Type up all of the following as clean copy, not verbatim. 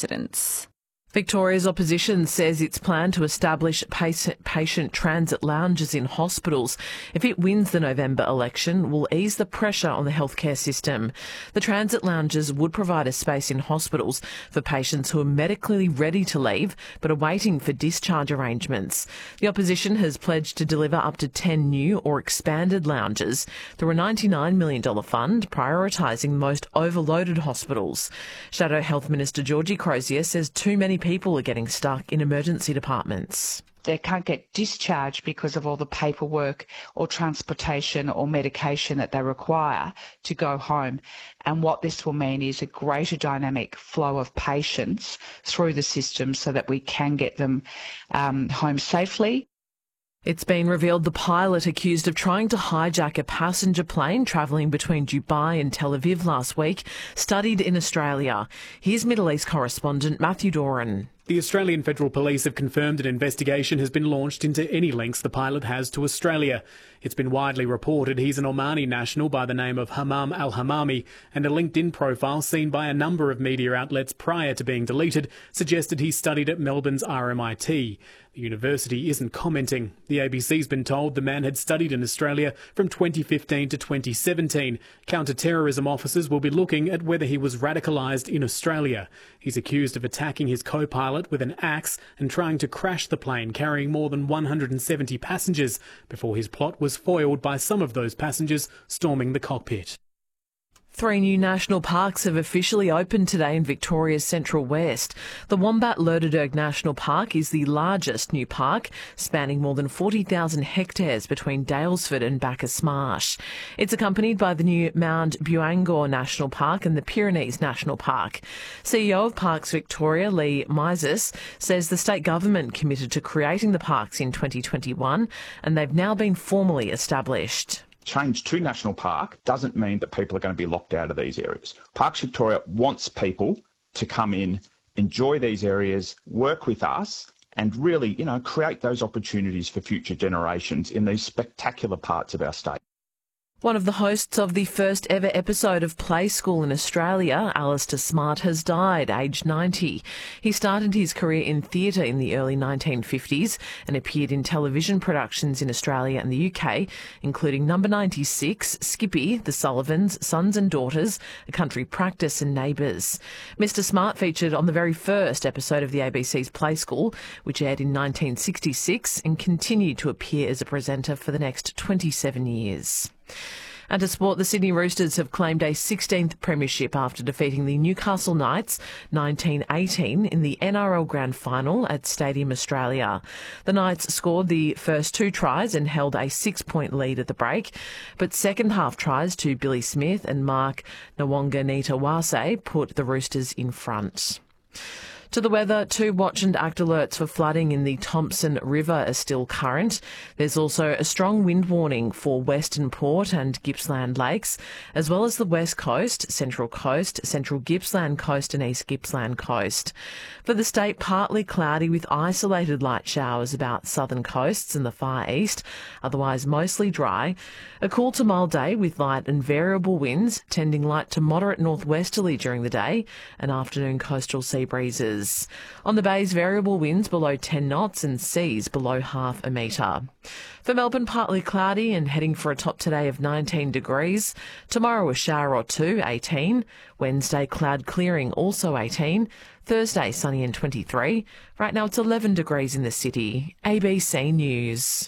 residents. Victoria's opposition says its plan to establish patient transit lounges in hospitals, if it wins the November election, will ease the pressure on the healthcare system. The transit lounges would provide a space in hospitals for patients who are medically ready to leave but are waiting for discharge arrangements. The opposition has pledged to deliver up to 10 new or expanded lounges through a $99 million fund, prioritising the most overloaded hospitals. Shadow Health Minister Georgie Crozier says too many people are getting stuck in emergency departments. They can't get discharged because of all the paperwork or transportation or medication that they require to go home. And what this will mean is a greater dynamic flow of patients through the system so that we can get them home safely. It's been revealed the pilot accused of trying to hijack a passenger plane travelling between Dubai and Tel Aviv last week studied in Australia. Here's Middle East correspondent Matthew Doran. The Australian Federal Police have confirmed an investigation has been launched into any links the pilot has to Australia. It's been widely reported he's an Omani national by the name of Hammam al-Hammami, and a LinkedIn profile seen by a number of media outlets prior to being deleted suggested he studied at Melbourne's RMIT. The university isn't commenting. The ABC's been told the man had studied in Australia from 2015 to 2017. Counter-terrorism officers will be looking at whether he was radicalised in Australia. He's accused of attacking his co-pilot with an axe and trying to crash the plane carrying more than 170 passengers before his plot was foiled by some of those passengers storming the cockpit. 3 new national parks have officially opened today in Victoria's Central West. The Wombat-Lerderderg National Park is the largest new park, spanning more than 40,000 hectares between Daylesford and Bacchus Marsh. It's accompanied by the new Mount Buangor National Park and the Pyrenees National Park. CEO of Parks Victoria, Lee Mises, says the state government committed to creating the parks in 2021 and they've now been formally established. Change to national park doesn't mean that people are going to be locked out of these areas. Parks Victoria wants people to come in, enjoy these areas, work with us and really, create those opportunities for future generations in these spectacular parts of our state. One of the hosts of the first ever episode of Play School in Australia, Alistair Smart, has died, aged 90. He started his career in theatre in the early 1950s and appeared in television productions in Australia and the UK, including Number 96, Skippy, The Sullivans, Sons and Daughters, A Country Practice and Neighbours. Mr Smart featured on the very first episode of the ABC's Play School, which aired in 1966, and continued to appear as a presenter for the next 27 years. And to sport, the Sydney Roosters have claimed a 16th premiership after defeating the Newcastle Knights 19-18 in the NRL Grand Final at Stadium Australia. The Knights scored the first 2 tries and held a 6-point lead at the break, but second half tries to Billy Smith and Mark Nwanganita-Wase put the Roosters in front. To the weather, 2 watch and act alerts for flooding in the Thompson River are still current. There's also a strong wind warning for Western Port and Gippsland Lakes, as well as the West Coast, Central Coast, Central Gippsland Coast and East Gippsland Coast. For the state, partly cloudy with isolated light showers about southern coasts and the far east, otherwise mostly dry. A cool to mild day with light and variable winds, tending light to moderate northwesterly during the day, and afternoon coastal sea breezes. On the bays, variable winds below 10 knots and seas below half a metre. For Melbourne, partly cloudy and heading for a top today of 19 degrees. Tomorrow, a shower or 2, 18. Wednesday, cloud clearing, also 18. Thursday, sunny and 23. Right now, it's 11 degrees in the city. ABC News.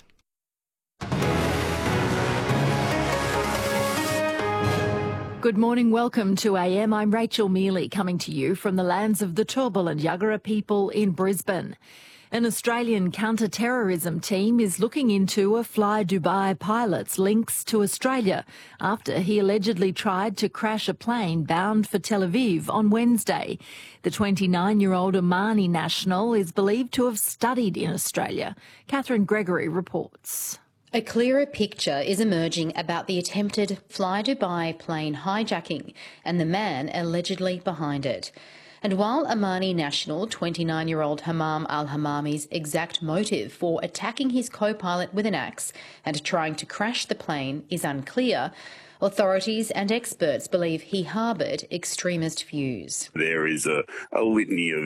Good morning, welcome to AM. I'm Rachel Mealy, coming to you from the lands of the Turrbal and Yagara people in Brisbane. An Australian counter-terrorism team is looking into a Fly Dubai pilot's links to Australia after he allegedly tried to crash a plane bound for Tel Aviv on Wednesday. The 29-year-old Omani national is believed to have studied in Australia. Catherine Gregory reports. A clearer picture is emerging about the attempted Fly Dubai plane hijacking and the man allegedly behind it. And while Omani national 29-year-old Hammam al-Hammami's exact motive for attacking his co-pilot with an axe and trying to crash the plane is unclear, authorities and experts believe he harboured extremist views. There is a litany of